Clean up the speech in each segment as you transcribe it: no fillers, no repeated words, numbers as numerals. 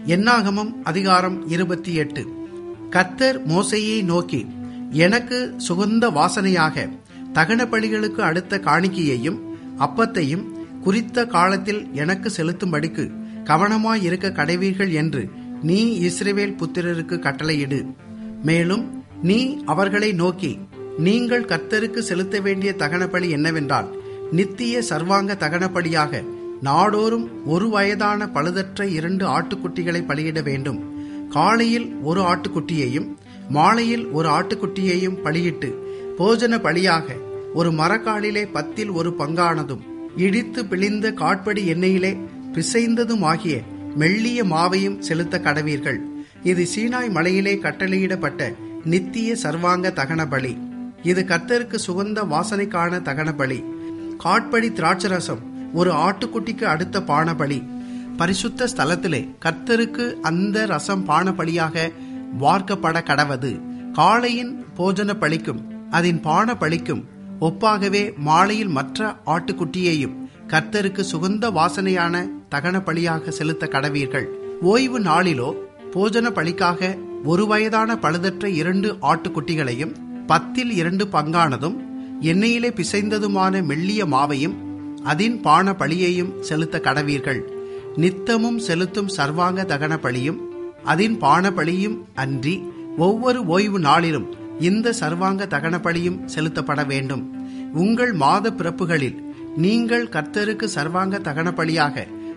என்னாகமம் அதிகாரம் 28. கர்த்தர் மோசேயை நோக்கி, எனக்கு சுகந்த வாசனையாக தகன பலிகளுக்கு அடுத்த காணிக்கையையும் அப்பத்தையும் குறித்த காலத்தில் எனக்கு செலுத்தும்படிக்கு கவனமாயிருக்க கடவீர்கள் என்று நீ இஸ்ரவேல் புத்திரருக்கு கட்டளையிடு. மேலும் நீ அவர்களை நோக்கி, நீங்கள் கர்த்தருக்கு செலுத்த வேண்டிய தகன பலி என்னவென்றால், நித்திய சர்வாங்க தகனபலியாக நாடோறும் 1 வயதான பழுதற்ற 2 ஆட்டுக்குட்டிகளை பலியிட வேண்டும். காலையில் 1 ஆட்டுக்குட்டியையும் மாலையில் 1 ஆட்டுக்குட்டியையும் பலியிட்டு போஜன பலியாக ஒரு மரக்காலிலே 10 1 பங்கானதும் இடித்து பிழிந்த காட்படி எண்ணெயிலே பிசைந்ததுமாகிய மெல்லிய மாவையும் செலுத்த கடவீர்கள். இது சீனாய் மலையிலே கட்டளையிடப்பட்ட நித்திய சர்வாங்க தகன பலி. இது கர்த்தருக்கு சுகந்த வாசனைக்கான தகன பலி. காட்படி திராட்சரசம் 1 ஆட்டுக்குட்டிக்கு அடுத்த பானபலி. பரிசுத்த ஸ்தலத்திலே கர்த்தருக்கு அந்த ரசம் பானபலியாக வார்க்கப்பட கடவது. காலையின் போஜன பலிக்கும் அதன் பான பலிக்கும் ஒப்பாகவே மாலையில் மற்ற ஆட்டுக்குட்டியையும் கர்த்தருக்கு சுகந்த வாசனையான தகன பலியாக செலுத்த கடவீர்கள். ஓய்வு நாளிலோ போஜன பலிக்காக 1 வயதான பழுதற்ற 2 ஆட்டுக்குட்டிகளையும் 10 2 பங்கானதும் எண்ணெயிலே பிசைந்ததுமான மெல்லிய மாவையும் அதின் பான பலியையும் செலுத்த கடவீர்கள். நித்தமும் செலுத்தும் சர்வாங்க தகன பலியும் அதின் பான பலியும் அன்றி ஒவ்வொரு ஓய்வு நாளிலும் இந்த சர்வாங்க தகன பலியும் செலுத்தப்பட வேண்டும். உங்கள் மாத பிறப்புகளில் நீங்கள் கர்த்தருக்கு சர்வாங்க தகன பலியாக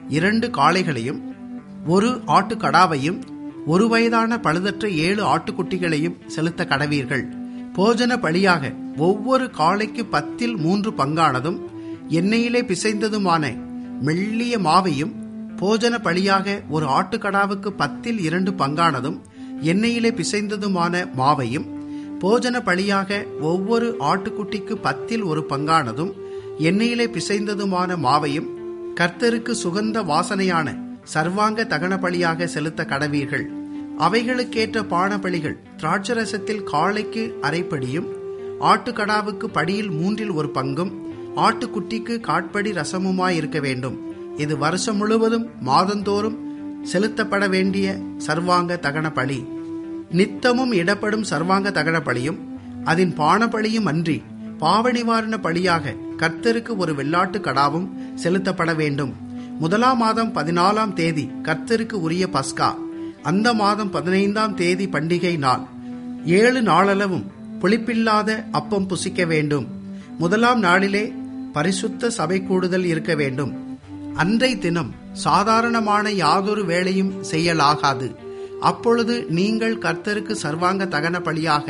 2 காளைகளையும் 1 ஆட்டுக்கடாவையும் 1 வயதான பழுதற்ற 7 ஆட்டுக்குட்டிகளையும் செலுத்த கடவீர்கள். போஜன பலியாக ஒவ்வொரு காளைக்கு 10 3 பங்கானதும் எண்ணெயிலே பிசைந்ததுமான மெல்லிய மாவையும், போஜன பலியாக 1 ஆட்டுக்கடாவுக்கு 10 2 பங்கானதும் எண்ணெயிலே பிசைந்ததுமான மாவையும், போஜன பலியாக ஒவ்வொரு ஆட்டுக்குட்டிக்கு 10 1 பங்கானதும் எண்ணெயிலே பிசைந்ததுமான மாவையும் கர்த்தருக்கு சுகந்த வாசனையான சர்வாங்க தகன பலியாக செலுத்த கடவீர்கள். அவைகளுக்கேற்ற பானபலிகள் திராட்சரசத்தில் காளைக்கு அரைப்படியும், ஆட்டுக்கடாவுக்கு படியில் 3 1 பங்கும், ஆட்டுக்குட்டிக்கு காட்படி ரசமுமாயிருக்க வேண்டும். இது வருஷம் முழுவதும் மாதந்தோறும் செலுத்தப்பட வேண்டிய சர்வாங்க தகன பலி. நித்தமும் இடப்படும் சர்வாங்க தகன பலியும் அதன் பானபலியும் அன்றி பாவ நிவாரண பலியாக கர்த்தருக்கு ஒரு வெள்ளாட்டு கடாவும் செலுத்தப்பட வேண்டும். 1 மாதம் 14 தேதி கர்த்தருக்கு உரிய பஸ்கா. அந்த மாதம் 15 தேதி பண்டிகை நாள். 7 நாளளவும் புளிப்பில்லாத அப்பம் புசிக்க வேண்டும். 1 நாளிலே பரிசுத்த சபை கூடுதல் இருக்க வேண்டும். அன்றை தினம் சாதாரணமான யாதொரு வேலையும் செய்யலாகாது. அப்பொழுது நீங்கள் கர்த்தருக்கு சர்வாங்க தகன பலியாக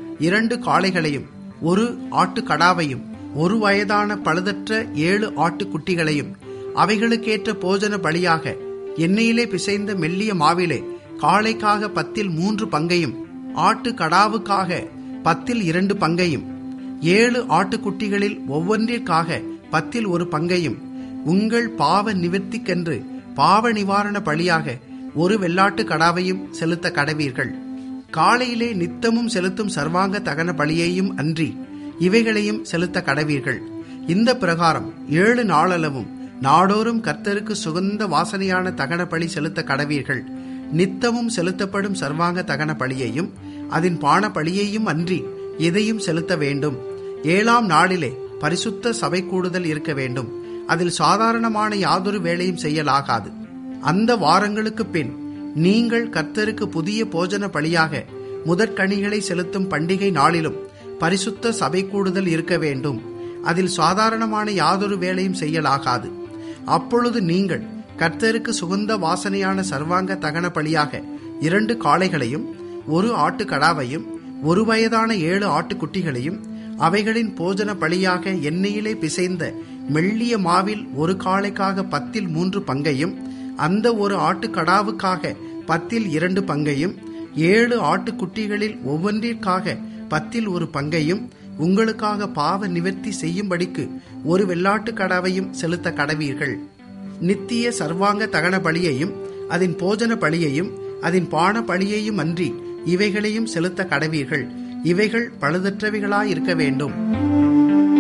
2 காளைகளையும் 1 ஆட்டுக்கடாவையும் 1 வயதான பழுதற்ற 7 ஆட்டுக்குட்டிகளையும் அவைகளுக்கேற்ற போஜன பலியாக எண்ணெயிலே பிசைந்த மெல்லிய மாவிலே காளைக்காக 10 3 பங்கையும், ஆட்டுக்கடாவுக்காக 10 2 பங்கையும், 7 ஆட்டுக்குட்டிகளில் ஒவ்வொன்றிற்காக 10 1 பங்கையும், உங்கள் பாவ நிவர்த்திக்கென்று பாவ நிவாரண பலியாக 1 வெள்ளாட்டு கடாவையும் செலுத்த கடவீர்கள். காலையிலே நித்தமும் செலுத்தும் சர்வாங்க தகன பலியையும் அன்றி இவைகளையும் செலுத்த கடவீர்கள். இந்த பிரகாரம் 7 நாளளவும் நாடோறும் கர்த்தருக்கு சுகந்த வாசனையான தகன பலி செலுத்த கடவீர்கள். நித்தமும் செலுத்தப்படும் சர்வாங்க தகன பலியையும் அதன் பான பலியையும் அன்றி எதையும் செலுத்த வேண்டும். 7ஆம் நாளிலே பரிசுத்த சபை கூடுதல் இருக்க வேண்டும். அதில் சாதாரணமான யாதொரு வேலையும் செய்யலாகாது. அந்த வாரங்களுக்கு பின் நீங்கள் கர்த்தருக்கு புதிய போஜன பலியாக முதற்கனிகளை செலுத்தும் பண்டிகை நாளிலும் பரிசுத்த சபை கூடுதல் இருக்க வேண்டும். அதில் சாதாரணமான யாதொரு வேலையும் செய்யலாகாது. அப்பொழுது நீங்கள் கர்த்தருக்கு சுகந்த வாசனையான சர்வாங்க தகன பலியாக 2 காளைகளையும் 1 ஆட்டுக்கடாவையும் 1 வயதான 7 ஆட்டுக்குட்டிகளையும் அவைகளின் போஜன பலியாக எண்ணெயிலே பிசைந்த மெல்லிய மாவில் 1 காளைக்காக 10 3 பங்கையும், அந்த 1 ஆட்டுக்கடாவுக்காக 10 2 பங்கையும், 7 ஆட்டுக்குட்டிகளில் ஒவ்வொன்றிற்காக 10 1 பங்கையும், உங்களுக்காக பாவ நிவர்த்தி செய்யும்படிக்கு 1 வெள்ளாட்டு கடாவையும் செலுத்த கடவீர்கள். நித்திய சர்வாங்க தகன பலியையும் அதன் போஜன பலியையும் அதன் பான பலியையும் அன்றி இவைகளையும் செலுத்த கடவீர்கள். இவைகள் பழுதற்றவைகளாயிருக்க வேண்டும்.